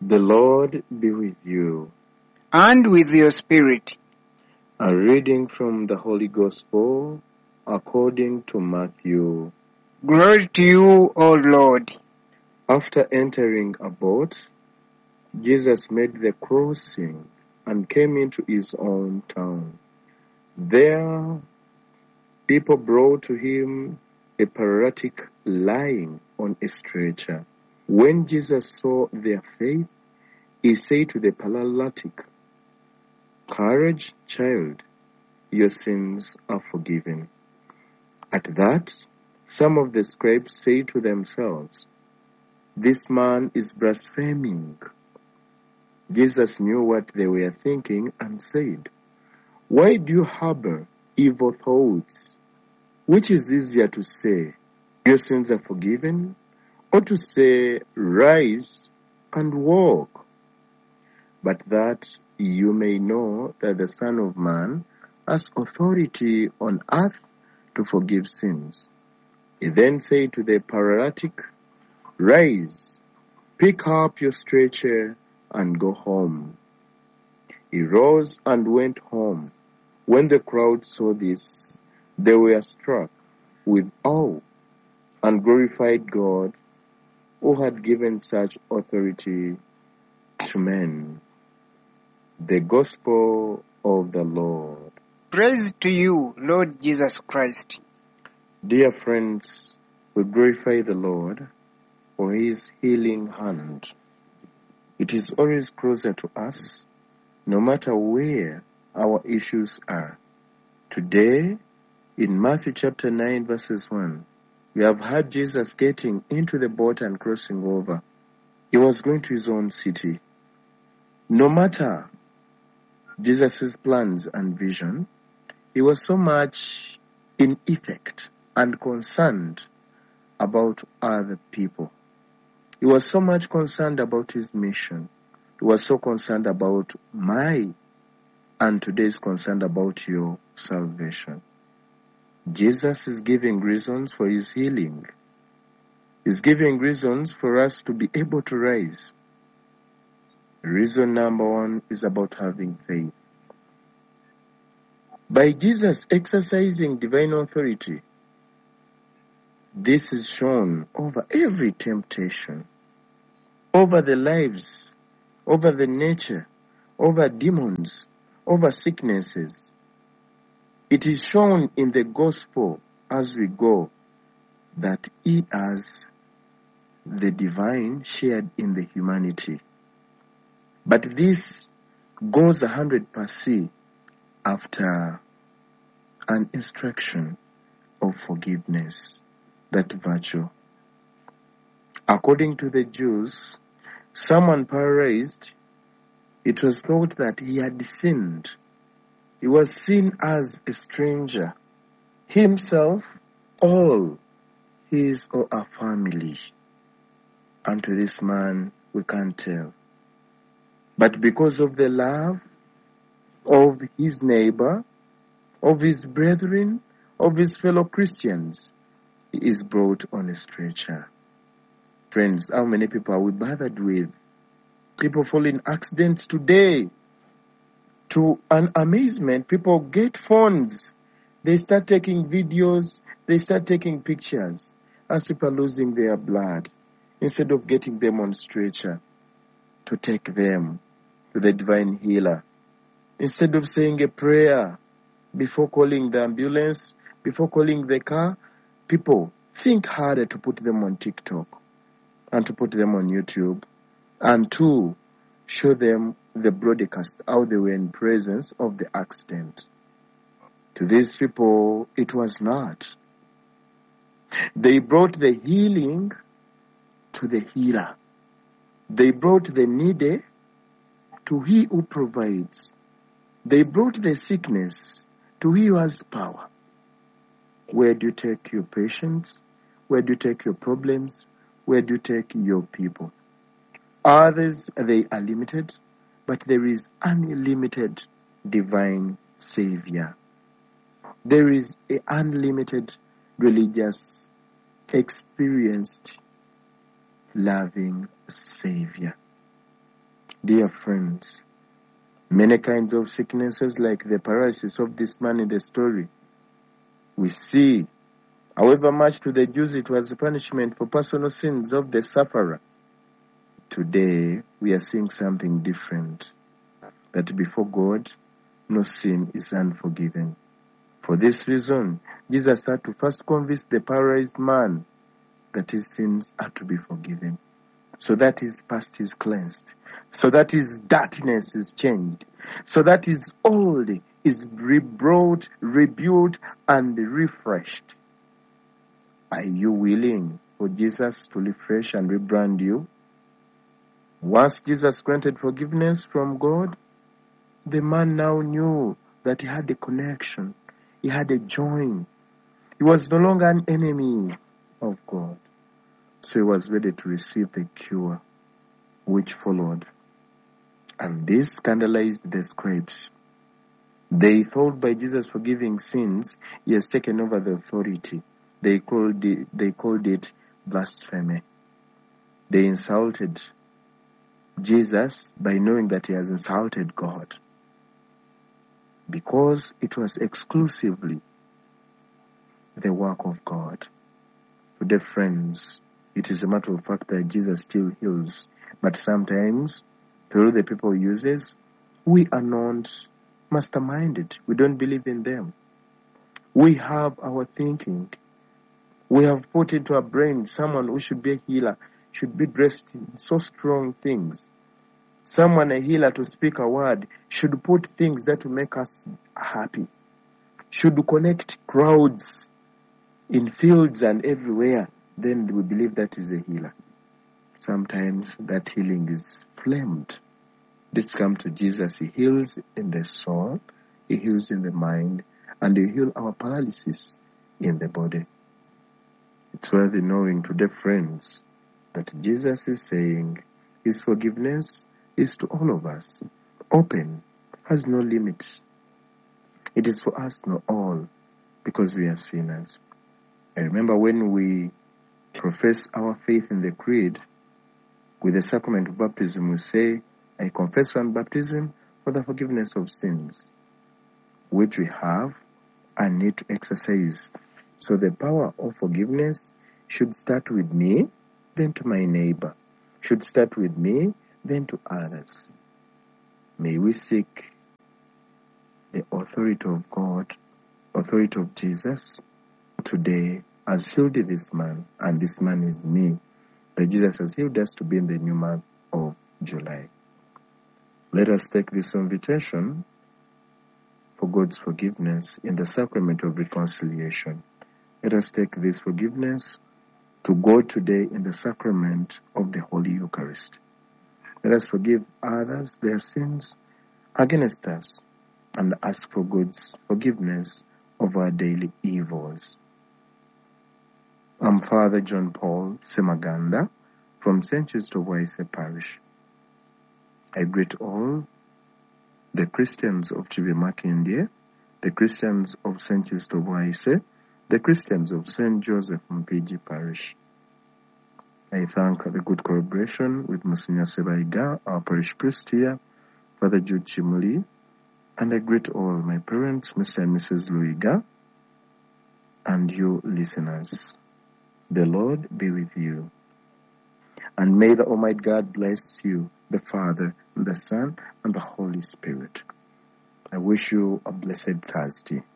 The Lord be with you. And with your spirit. A reading from the Holy Gospel according to Matthew. Glory to you, O Lord. After entering a boat, Jesus made the crossing and came into his own town. There, people brought to him a paralytic lying on a stretcher. When Jesus saw their faith, he said to the paralytic, "Courage, child, your sins are forgiven." At that, some of the scribes said to themselves, "This man is blaspheming." Jesus knew what they were thinking and said, "Why do you harbor evil thoughts? Which is easier to say, 'Your sins are forgiven,' or to say, 'Rise and walk'? But that you may know that the Son of Man has authority on earth to forgive sins." He then said to the paralytic, "Rise, pick up your stretcher and go home." He rose and went home. When the crowd saw this, they were struck with awe and glorified God who had given such authority to men. The Gospel of the Lord. Praise to you, Lord Jesus Christ. Dear friends, we glorify the Lord for his healing hand. It is always closer to us, no matter where our issues are. Today, in Matthew chapter 9, verses 1, we have heard Jesus getting into the boat and crossing over. He was going to his own city. No matter Jesus' plans and vision, he was so much in effect and concerned about other people. He was so much concerned about his mission. He was so concerned about my and today's concerned about your salvation. Jesus is giving reasons for his healing. He's giving reasons for us to be able to rise. Reason number one is about having faith. By Jesus exercising divine authority, this is shown over every temptation, over the lives, over the nature, over demons, over sicknesses. It is shown in the gospel as we go that he has the divine shared in the humanity. But this goes 100% after an instruction of forgiveness, that virtue. According to the Jews, someone paralyzed, it was thought that he had sinned. He was seen as a stranger, himself, all his or her family. And to this man, we can't tell. But because of the love of his neighbor, of his brethren, of his fellow Christians, he is brought on a stretcher. Friends, how many people are we bothered with? People fall in accidents today. To an amazement, people get phones. They start taking videos. They start taking pictures as people are losing their blood, instead of getting them on stretcher to take them to the divine healer. Instead of saying a prayer before calling the ambulance, before calling the car, people think harder to put them on TikTok and to put them on YouTube and to show them the broadcast, how they were in presence of the accident. To these people, it was not. They brought the healing to the healer. They brought the needy to he who provides. They brought the sickness to he who has power. Where do you take your patients? Where do you take your problems? Where do you take your people? Others, they are limited, but there is unlimited divine Savior. There is an unlimited religious, experienced, loving Savior. Dear friends, many kinds of sicknesses like the paralysis of this man in the story, we see, however much to the Jews it was a punishment for personal sins of the sufferer. Today, we are seeing something different, that before God, no sin is unforgiven. For this reason, Jesus had to first convince the paralyzed man that his sins are to be forgiven, so that his past is cleansed, so that his darkness is changed, so that his old is rebrought, rebuilt, and refreshed. Are you willing for Jesus to refresh and rebrand you? Once Jesus granted forgiveness from God, the man now knew that he had a connection. He had a join. He was no longer an enemy of God. So he was ready to receive the cure which followed. And this scandalized the scribes. They thought by Jesus forgiving sins, he has taken over the authority. They called it blasphemy. They insulted Jesus by knowing that he has insulted God, because it was exclusively the work of God. Today, friends, it is a matter of fact that Jesus still heals, but sometimes, through the people he uses, we are not masterminded. We don't believe in them. We have our thinking. We have put into our brain someone who should be a healer should be dressed in so strong things. Someone, a healer, to speak a word, should put things that will make us happy, should connect crowds in fields and everywhere. Then we believe that is a healer. Sometimes that healing is flamed. Let's come to Jesus. He heals in the soul, he heals in the mind, and he heals our paralysis in the body. It's worthy knowing today, friends, that Jesus is saying his forgiveness is to all of us, open, has no limit. It is for us, not all, because we are sinners. I remember when we profess our faith in the creed, with the sacrament of baptism, we say, I confess on baptism for the forgiveness of sins, which we have and need to exercise. So the power of forgiveness should start with me, then to my neighbor. Should start with me, then to others. May we seek the authority of God, authority of Jesus, today, as healed this man, and this man is me, that Jesus has healed us to be in the new month of July. Let us take this invitation for God's forgiveness in the sacrament of reconciliation. Let us take this forgiveness to God today in the sacrament of the Holy Eucharist. Let us forgive others their sins against us and ask for God's forgiveness of our daily evils. I'm Father John Paul Semaganda from St. Just of Waise Parish. I greet all the Christians of Chibimaki, India, the Christians of St. Just of Waise, the Christians of St. Joseph Mpigi Parish. I thank the good collaboration with Monsignor Sebaiga, our parish priest here, Father Jude Chimuli, and I greet all my parents, Mr. and Mrs. Luiga, and you listeners. The Lord be with you. And may the Almighty God bless you, the Father, and the Son, and the Holy Spirit. I wish you a blessed Thursday.